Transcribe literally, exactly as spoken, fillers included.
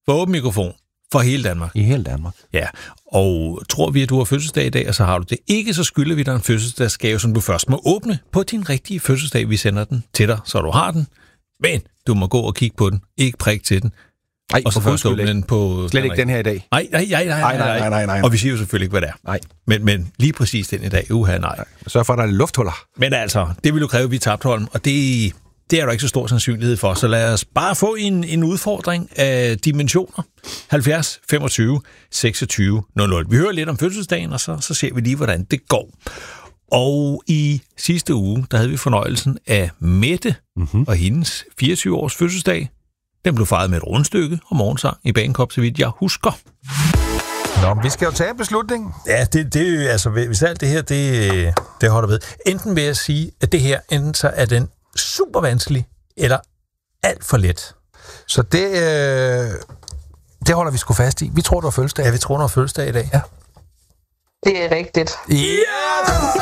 for åben mikrofon for hele Danmark. I hele Danmark. Ja, og tror vi, at du har fødselsdag i dag, og så har du det ikke, så skylder vi dig en fødselsdagsgave, som du først må åbne på din rigtige fødselsdag. Vi sender den til dig, så du har den. Men du må gå og kigge på den, ikke prik til den. Ej, og så først åbne den på... Slet ikke den her i dag. Nej, nej, nej, nej, nej, nej, nej, nej, nej. Og vi siger jo selvfølgelig ikke, hvad det er. Nej. Men, men lige præcis den i dag, uha, nej. nej. Sørg for, at der er lidt lufthuller. Men altså, det vil jo kræve, at vi tabte Holm, og det, det er der ikke så stor sandsynlighed for. Så lad os bare få en, en udfordring af dimensioner. halvfjerds femogtyve seksogtyve nul nul. Vi hører lidt om fødselsdagen, og så, så ser vi lige, hvordan det går. Og i sidste uge, der havde vi fornøjelsen af Mette mm-hmm. og hendes fireogtyve-års fødselsdag. Den blev fejret med et rundstykke og morgensang i Bagenkop, så vidt jeg husker. Nå, vi skal jo tage en beslutning. Ja, det, det altså, hvis alt det her, det, det holder ved. Enten vil jeg sige, at det her, enten så er den super vanskelig, eller alt for let. Så det, øh, det holder vi sgu fast i. Vi tror, du har fødselsdag. Ja, vi tror, du har fødselsdag i dag. Ja. Det er rigtigt. Yes!